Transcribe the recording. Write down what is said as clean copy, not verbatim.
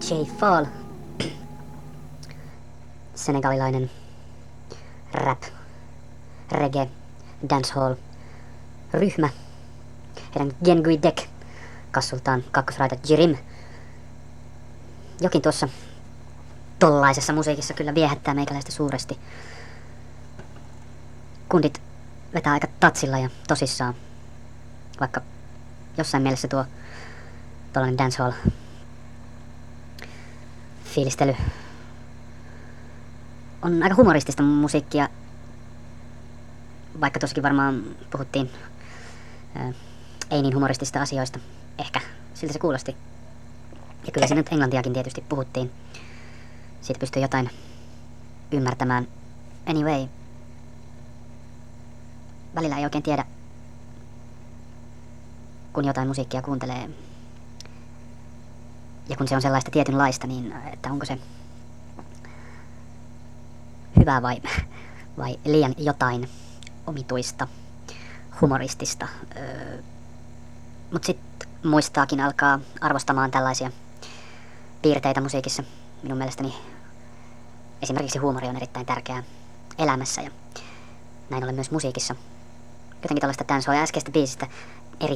J. Fall, senegalilainen rap, reggae, dancehall ryhmä. Heidän Gengui Dek kassultaan kakkosraita Jirim. Jokin tuossa tollaisessa musiikissa kyllä viehättää meikäläistä suuresti. Kundit vetää aika tatsilla ja tosissaan, vaikka jossain mielessä tuo tollainen dancehall fiilistely on aika humoristista musiikkia, vaikka tossakin varmaan puhuttiin ei niin humoristista asioista. Ehkä siltä se kuulosti. Ja kyllä siinä nyt englantiakin tietysti puhuttiin. Siitä pystyy jotain ymmärtämään. Anyway, välillä ei oikein tiedä, kun jotain musiikkia kuuntelee. Ja kun se on sellaista tietynlaista, niin että onko se hyvää vai liian jotain omituista, humoristista. Mut sit muistaakin alkaa arvostamaan tällaisia piirteitä musiikissa. Minun mielestäni esimerkiksi huumori on erittäin tärkeää elämässä ja näin ollen myös musiikissa. Jotenkin tällaista dancehall ja äskeistä biisistä